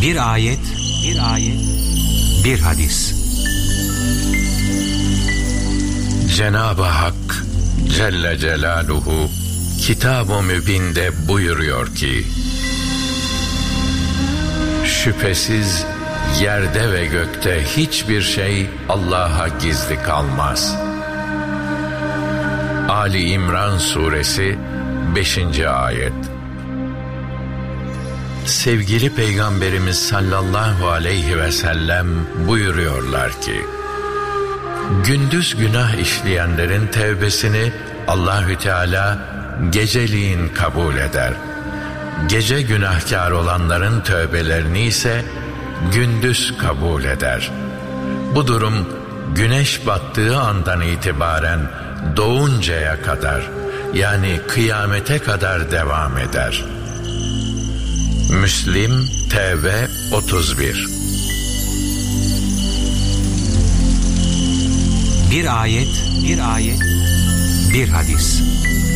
Bir ayet, bir hadis. Cenab-ı Hak Celle Celaluhu Kitab-ı Mübin'de buyuruyor ki: şüphesiz yerde ve gökte hiçbir şey Allah'a gizli kalmaz. Ali İmran Suresi 5. ayet. Sevgili Peygamberimiz sallallahu aleyhi ve sellem buyuruyorlar ki: gündüz günah işleyenlerin tevbesini Allahü Teala geceliğin kabul eder. Gece günahkar olanların tövbelerini ise gündüz kabul eder. Bu durum güneş battığı andan itibaren doğuncaya kadar, yani kıyamete kadar devam eder. Müslim Tevbe 31. Bir ayet, bir hadis.